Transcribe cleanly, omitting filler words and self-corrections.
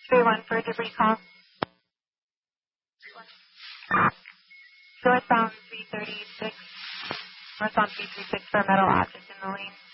31 for a debris call. Northbound 336. Northbound 336 for a metal object in the lane.